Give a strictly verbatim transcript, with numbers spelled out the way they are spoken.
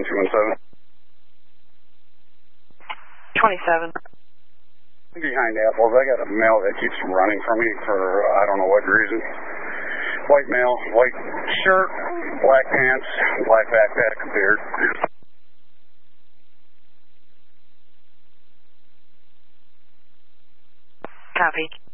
ten two one seven. twenty-seven. Behind Apples, I got a male that keeps running from me for I don't know what reason. White male, white shirt, black pants, black backpack, beard. Copy.